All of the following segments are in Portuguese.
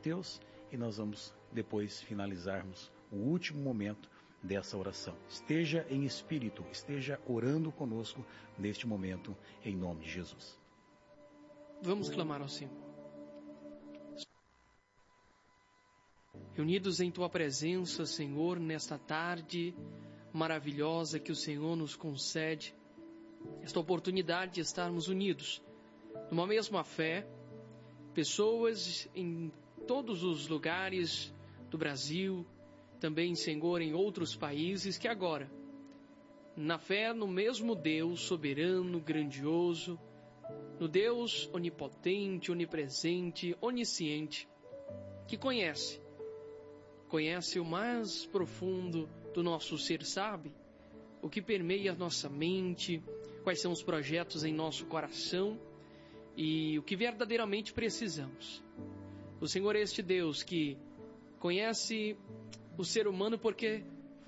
Mateus, e nós vamos depois finalizarmos o último momento dessa oração. Esteja em espírito, esteja orando conosco neste momento, em nome de Jesus. Vamos clamar ao Senhor. Reunidos em Tua presença, Senhor, nesta tarde maravilhosa que o Senhor nos concede, esta oportunidade de estarmos unidos numa mesma fé, pessoas em todos os lugares do Brasil, também, Senhor, em outros países, que agora, na fé no mesmo Deus soberano, grandioso, no Deus onipotente, onipresente, onisciente, que conhece o mais profundo do nosso ser, sabe o que permeia a nossa mente, quais são os projetos em nosso coração e o que verdadeiramente precisamos. O Senhor é este Deus que conhece o ser humano porque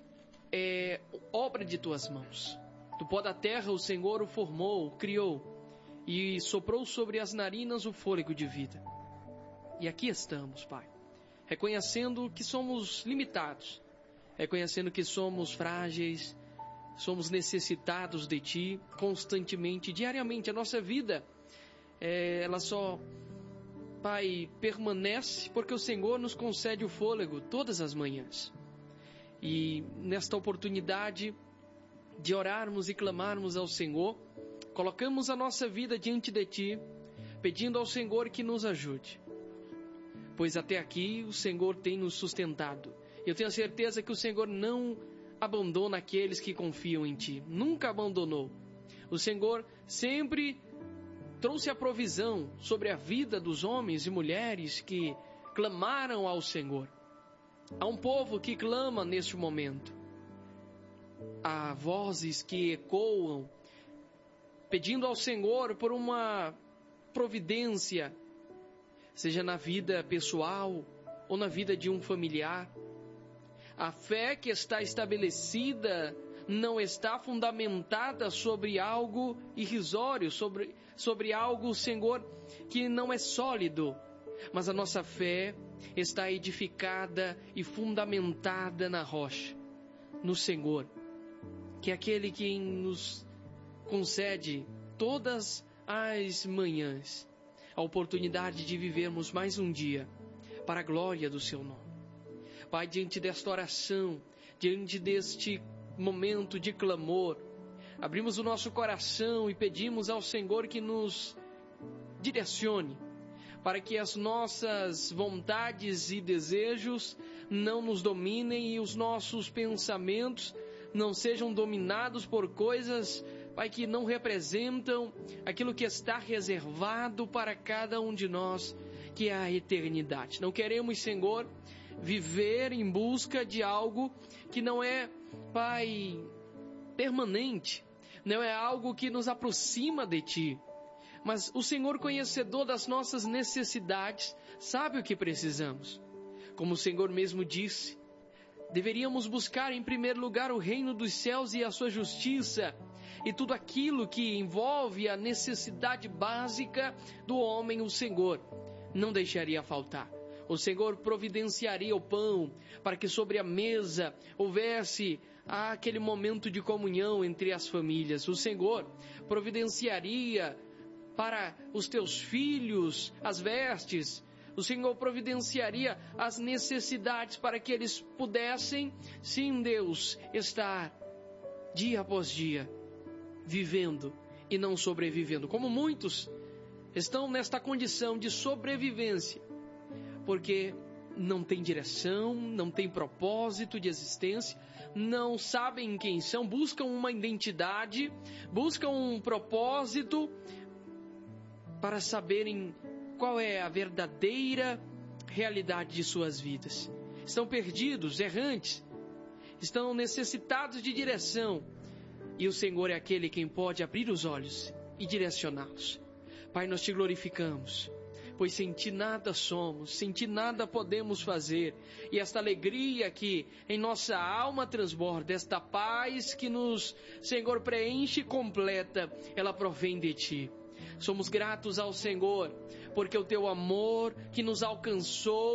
é obra de Tuas mãos. Do pó da terra o Senhor o formou, o criou e soprou sobre as narinas o fôlego de vida. E aqui estamos, Pai, reconhecendo que somos limitados, reconhecendo que somos frágeis, somos necessitados de Ti constantemente, diariamente. A nossa vida, ela só, Pai, permanece porque o Senhor nos concede o fôlego todas as manhãs. E nesta oportunidade de orarmos e clamarmos ao Senhor, colocamos a nossa vida diante de Ti, pedindo ao Senhor que nos ajude. Pois até aqui o Senhor tem nos sustentado. Eu tenho a certeza que o Senhor não abandona aqueles que confiam em Ti. Nunca abandonou. O Senhor sempre trouxe a provisão sobre a vida dos homens e mulheres que clamaram ao Senhor. Há um povo que clama neste momento. Há vozes que ecoam, pedindo ao Senhor por uma providência, seja na vida pessoal ou na vida de um familiar. A fé que está estabelecida não está fundamentada sobre algo irrisório, sobre algo, Senhor, que não é sólido. Mas a nossa fé está edificada e fundamentada na rocha, no Senhor, que é aquele que nos concede todas as manhãs a oportunidade de vivermos mais um dia para a glória do Seu nome. Pai, diante desta oração, diante deste momento de clamor, abrimos o nosso coração e pedimos ao Senhor que nos direcione, para que as nossas vontades e desejos não nos dominem e os nossos pensamentos não sejam dominados por coisas, Pai, que não representam aquilo que está reservado para cada um de nós, que é a eternidade. Não queremos, Senhor, viver em busca de algo que não é, Pai, permanente, não é algo que nos aproxima de Ti. Mas o Senhor, conhecedor das nossas necessidades, sabe o que precisamos. Como o Senhor mesmo disse, deveríamos buscar em primeiro lugar o reino dos céus e a sua justiça, e tudo aquilo que envolve a necessidade básica do homem, o Senhor não deixaria faltar. O Senhor providenciaria o pão para que sobre a mesa houvesse aquele momento de comunhão entre as famílias. O Senhor providenciaria para os teus filhos as vestes. O Senhor providenciaria as necessidades para que eles pudessem, sim, Deus, estar dia após dia vivendo e não sobrevivendo. Como muitos estão nesta condição de sobrevivência, porque não tem direção, não tem propósito de existência, não sabem quem são, buscam uma identidade, buscam um propósito para saberem qual é a verdadeira realidade de suas vidas. Estão perdidos, errantes, estão necessitados de direção, e o Senhor é aquele quem pode abrir os olhos e direcioná-los. Pai, nós Te glorificamos, pois sem Ti nada somos, sem Ti nada podemos fazer, e esta alegria que em nossa alma transborda, esta paz que nos, Senhor, preenche e completa, ela provém de Ti. Somos gratos ao Senhor, porque o Teu amor que nos alcançou